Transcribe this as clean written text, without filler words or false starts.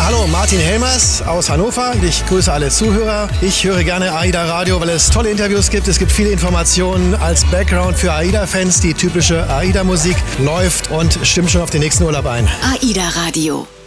hallo, Martin Helmers aus Hannover. Ich grüße alle Zuhörer. Ich höre gerne AIDA Radio, weil es tolle Interviews gibt. Es gibt viele Informationen als Background für AIDA-Fans. Die typische AIDA-Musik läuft und stimmt schon auf den nächsten Urlaub ein. AIDA Radio.